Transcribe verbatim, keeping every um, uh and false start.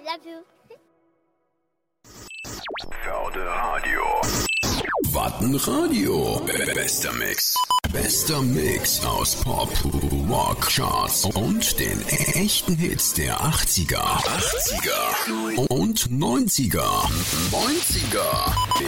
love you. Förde Radio. Wattenradio. Bester Mix. Bester Mix aus Pop, Rock, Charts und den echten Hits der achtziger, achtziger und neunziger. neunziger.